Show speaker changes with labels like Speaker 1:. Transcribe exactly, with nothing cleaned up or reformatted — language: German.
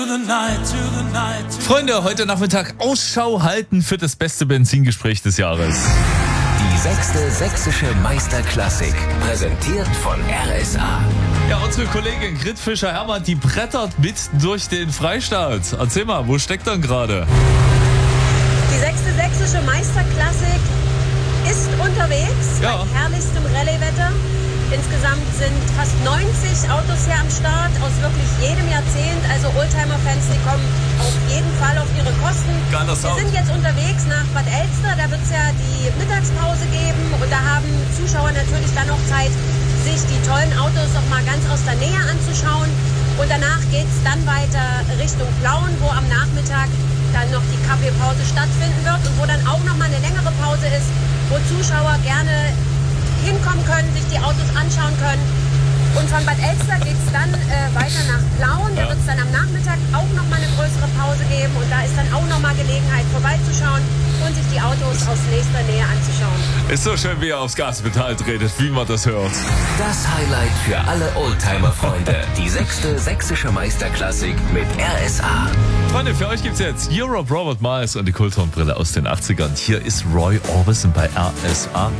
Speaker 1: Freunde, heute Nachmittag Ausschau halten für das beste Benzingespräch des Jahres.
Speaker 2: Die sechste sächsische Meisterklassik, präsentiert von R S A.
Speaker 1: Ja, unsere Kollegin Grit Fischer-Hermann, die brettert mit durch den Freistaat. Erzähl mal, wo steckt dann gerade?
Speaker 3: Die sechste sächsische Meisterklassik ist unterwegs
Speaker 1: Ja.
Speaker 3: bei herrlichstem Rallye-Wetter. Insgesamt sind fast neunzig Autos hier am Start aus wirklich jedem Jahrzehnt. Also Oldtimer-Fans, die kommen auf jeden Fall auf ihre Kosten.
Speaker 1: Geiler
Speaker 3: Wir
Speaker 1: Sound.
Speaker 3: sind jetzt unterwegs nach Bad Elster. Da wird es ja die Mittagspause geben. Und da haben Zuschauer natürlich dann noch Zeit, sich die tollen Autos noch mal ganz aus der Nähe anzuschauen. Und danach geht es dann weiter Richtung Plauen, wo am Nachmittag dann noch die Kaffeepause stattfinden wird und wo dann auch noch mal eine längere Pause ist, wo Zuschauer gerne hinkommen können, sich die Autos anschauen können. Und von Bad Elster geht es dann äh, weiter nach Plauen. Da
Speaker 1: Ja.
Speaker 3: wird es dann am Nachmittag auch noch mal eine größere Pause geben. Und da ist dann auch noch mal Gelegenheit, vorbeizuschauen und sich die Autos aus nächster Nähe anzuschauen.
Speaker 1: Ist so schön, wie er aufs Gaspedal tretet, wie man das hört.
Speaker 2: Das Highlight für alle Oldtimer-Freunde. Die sechste sächsische Meisterklassik mit R S A.
Speaker 1: Freunde, für euch gibt's jetzt Europe, Robert Miles und die Kulturnbrille aus den achtzigern. Hier ist Roy Orbison bei R S A.